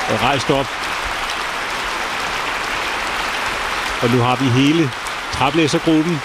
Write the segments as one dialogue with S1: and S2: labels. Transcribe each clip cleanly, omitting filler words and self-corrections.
S1: rejst op. Og nu har vi hele traplæsergruppen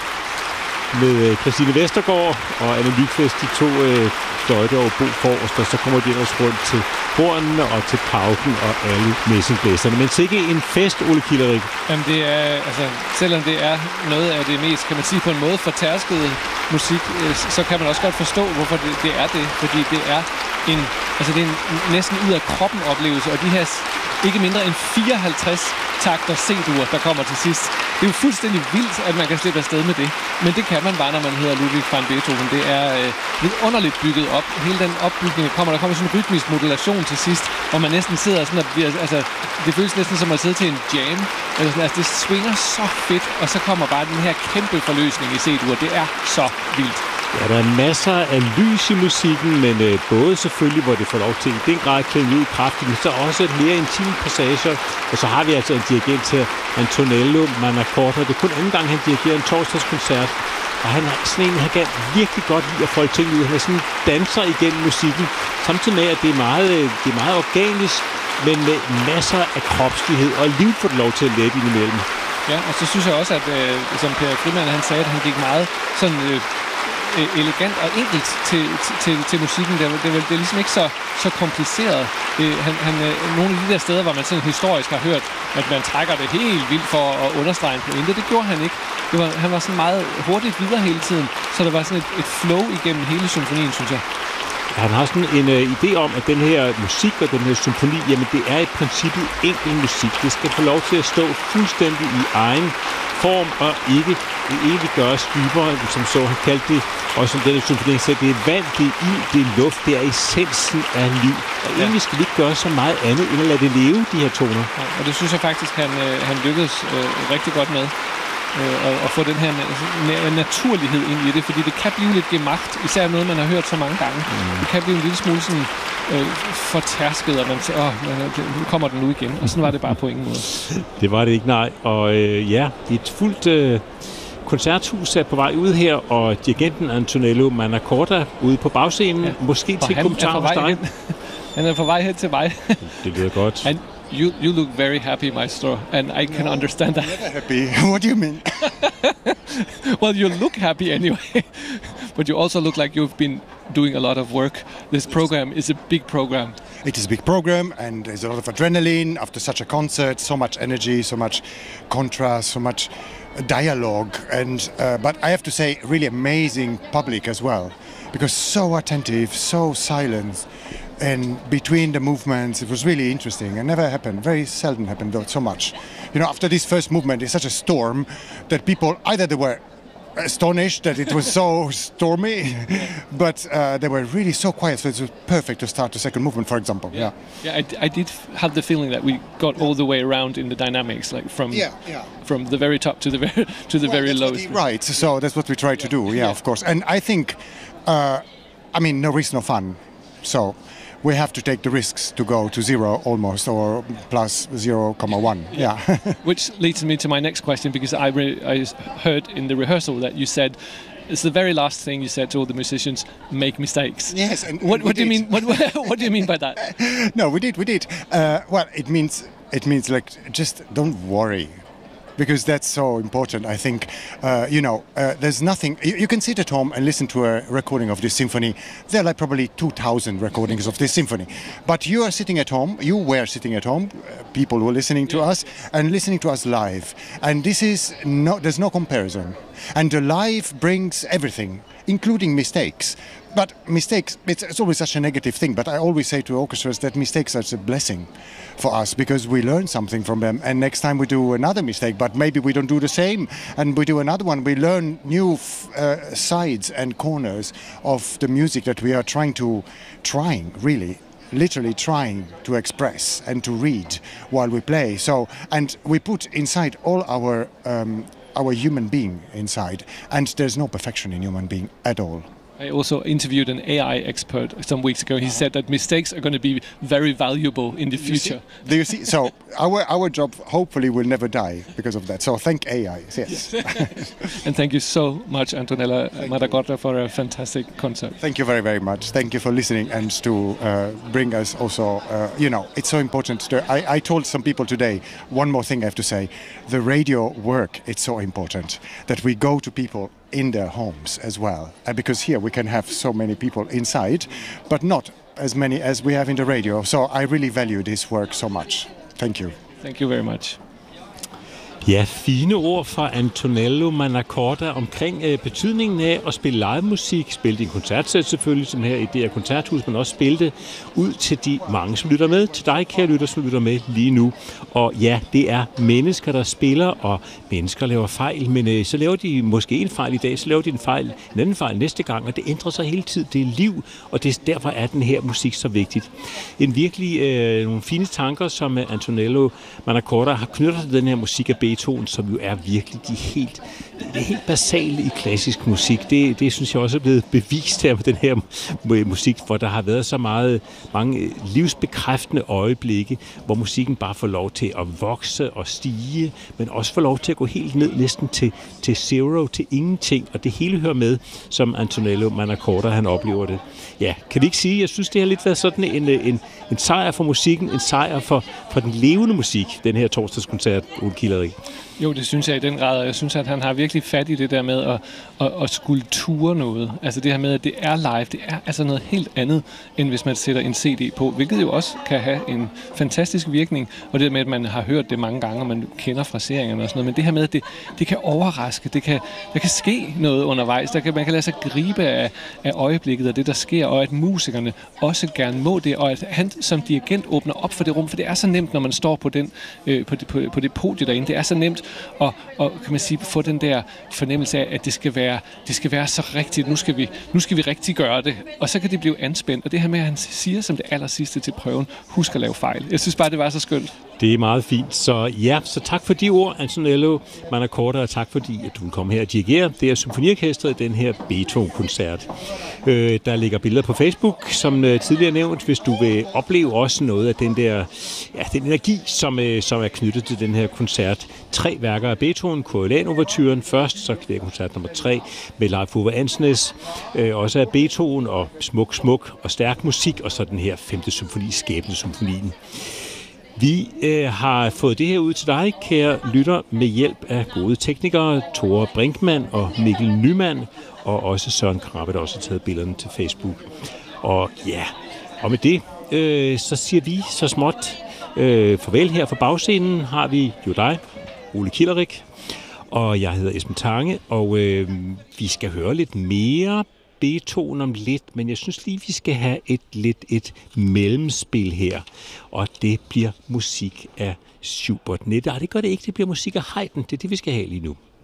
S1: med Christine Vestergaard og Anne Lykvist, de to fløjte og Bo Forrest, og så kommer de ellers rundt til hornene og til pauken og alle messingblæserne. Men sikke en fest, Ole Kilderik.
S2: Jamen det er, altså, selvom det er noget af det mest, kan man sige, på en måde fortærskede musik, så kan man også godt forstå, hvorfor det er det. Fordi det er en næsten ud af kroppen oplevelse, og de her ikke mindre end 54 takter C-dur, der kommer til sidst. Det er jo fuldstændig vildt, at man kan slippe afsted med det. Men det kan man bare, når man hedder Ludwig van Beethoven. Det er vidunderligt bygget op. Hele den opbygning der kommer sådan en rytmisk modulation til sidst, hvor man næsten sidder sådan og bliver, altså, det føles næsten som at sidde til en jam. Eller sådan, altså, det svinger så fedt, og så kommer bare den her kæmpe forløsning i C-dur. Det er så vildt.
S1: Ja, der er masser af lys i musikken, men både selvfølgelig, hvor det får lov til i den grad at klinge ud i kraften, men så også et mere intimt passager. Og så har vi altså en dirigent til Antonello Manacorta. Det er kun anden gang, han dirigerer en torsdagskoncert. Og han er sådan en, han kan virkelig godt lide at folde ting ud. Han er sådan en danser igennem musikken, samtidig med, at det er meget organisk, men med masser af kropslighed og liv får det lov til at lette indimellem.
S2: Ja, og så synes jeg også, at som Per Frimann, han sagde, at han gik meget sådan elegant og enkelt til musikken. Det er ligesom ikke så kompliceret. Nogle af de der steder, hvor man sådan historisk har hørt, at man trækker det helt vildt for at understrege en pointe, det gjorde han ikke. Han var sådan meget hurtigt videre hele tiden, så der var sådan et flow igennem hele symfonien, synes jeg.
S1: Han har sådan en idé om, at den her musik og den her symfoni, jamen det er i princippet enkel musik. Det skal få lov til at stå fuldstændig i egen form og ikke gøres dybere, som så han kaldte det. Og som denne symfoni sagde, det er vand, det er ild, det er luft, det er essensen af liv. Og egentlig skal vi ikke gøre så meget andet, end at lade det leve, de her toner.
S2: Ja, og det synes jeg faktisk, han lykkedes rigtig godt med. Og få den her naturlighed ind i det, fordi det kan blive lidt gemacht, især noget, man har hørt så mange gange. Det kan blive en lille smule sådan fortærsket, og man siger, nu kommer den nu igen. Og sådan var det bare på ingen måde.
S1: Det var det ikke, nej. Og ja, et fuldt koncerthus er på vej ud her, og dirigenten Antonello Manacorta ude på bagscenen. Ja. Måske til kommentar hos dig.
S2: Han er på vej hen til mig.
S1: Det lyder godt.
S2: You look very happy, Maestro, and I can understand that.
S3: I'm never happy. What do you mean?
S2: Well, you look happy anyway, but you also look like you've been doing a lot of work. This program is a big program.
S3: It is a big program, and there's a lot of adrenaline after such a concert, so much energy, so much contrast, so much dialogue, and but I have to say, really amazing public as well, because so attentive, so silent. And between the movements, it was really interesting. It never happened, very seldom happened though, so much. You know, after this first movement, it's such a storm that people, either they were astonished that it was so stormy, but they were really so quiet, so it was perfect to start the second movement, for example.
S2: Yeah, I did have the feeling that we got all the way around in the dynamics, like from the very top to the very lowest.
S3: Right, so that's what we try to do, of course. And I think, no risk, no fun. So we have to take the risks to go to zero almost, or plus 0.1. Yeah.
S2: Which leads me to my next question, because I heard in the rehearsal that you said, it's the very last thing you said to all the musicians, make mistakes.
S3: Yes. And
S2: what do you mean? What do you mean by that?
S3: No, we did. Well, it means like, just don't worry. Because that's so important, I think. There's nothing. You can sit at home and listen to a recording of this symphony. There are like probably 2,000 recordings of this symphony. But you are sitting at home. You were sitting at home. People were listening to us and listening to us live. And there's no comparison. And the live brings everything, including mistakes. But mistakes, it's always such a negative thing. But I always say to orchestras that mistakes are a blessing for us, because we learn something from them. And next time we do another mistake, but maybe we don't do the same, and we do another one. We learn new sides and corners of the music that we are literally trying to express and to read while we play. So, and we put inside all our human being inside. And there's no perfection in human being at all.
S2: I also interviewed an AI expert some weeks ago. He said that mistakes are going to be very valuable in the future.
S3: Do you see? So our job hopefully will never die because of that. So thank AI. Yes.
S2: And thank you so much, Antonella Manacorda, for a fantastic concert.
S3: Thank you very, very much. Thank you for listening and to bring us also, it's so important. I told some people today, one more thing I have to say, the radio work, it's so important that we go to people in their homes as well. Because here we can have so many people inside, but not as many as we have in the radio. So I really value this work so much. Thank you.
S2: Thank you very much.
S1: Ja, fine ord fra Antonella Manacorda omkring betydningen af at spille live musik, spille i en koncertsæt selvfølgelig, som her i DR Koncerthus, men også spille det ud til de mange, som lytter med, til dig, kære lytter, som lytter med lige nu. Og ja, det er mennesker, der spiller, og mennesker laver fejl, men så laver de måske en fejl i dag, så laver de en anden fejl næste gang, og det ændrer sig hele tiden. Det er liv, og derfor er den her musik så vigtigt. En virkelig nogle fine tanker, som Antonella Manacorda har knyttet til den her musik af Beethoven, som jo er virkelig det helt basale i klassisk musik. Det synes jeg også er blevet bevist her med den her musik, hvor der har været så mange livsbekræftende øjeblikke, hvor musikken bare får lov til at vokse og stige, men også får lov til at gå helt ned næsten til zero, til ingenting, og det hele hører med, som Antonella Manacorda han oplever det. Ja, kan vi ikke sige, jeg synes, det har lidt været sådan en sejr for musikken, en sejr for den levende musik, den her torsdagskoncert, Ole Kilderik.
S2: Jo, det synes jeg i den grad, og jeg synes, at han har virkelig fat i det der med at skulpture noget. Altså det her med, at det er live, det er altså noget helt andet, end hvis man sætter en CD på, hvilket jo også kan have en fantastisk virkning, og det med, at man har hørt det mange gange, og man kender fraseringerne og sådan noget, men det her med, at det kan overraske, der kan ske noget undervejs, man kan lade sig gribe af øjeblikket og det, der sker, og at musikerne også gerne må det, og at han som dirigent åbner op for det rum, for det er så nemt, når man står på det podie derinde, det er så nemt og kan man sige, få den der fornemmelse af, at det skal være så rigtigt, nu skal vi rigtig gøre det, og så kan det blive anspændt, og det her med, at han siger som det aller sidste til prøven, husk at lave fejl. Jeg synes bare, det var så skønt.
S1: Det er meget fint. Så tak for de ord, Antonella Manacorda, og tak fordi, at du vil komme her og dirigere. Det er symfoniorkestret i den her Beethoven-koncert. Der ligger billeder på Facebook, som tidligere nævnt, hvis du vil opleve også noget af den energi, som er knyttet til den her koncert. 3 værker af Beethoven, Coriolan-ouverturen først, så koncert nummer 3 med Leif Ove Andsnes, også af Beethoven og smuk og stærk musik, og så den her 5. symfoni, Skæbnesymfonien. Vi har fået det her ud til dig, kære lytter, med hjælp af gode teknikere, Tore Brinkmann og Mikkel Nyman, og også Søren Krabbe, der også har taget billederne til Facebook. Og og med det, så siger vi så småt farvel. Her for bagscenen har vi jo dig, Ole Kilderik, og jeg hedder Esben Tange, og vi skal høre lidt mere Beethoven om lidt, men jeg synes lige, vi skal have et mellemspil her, og det bliver musik af Schubert. Nej, det gør det ikke, det bliver musik af Haydn, det er det, vi skal have lige nu.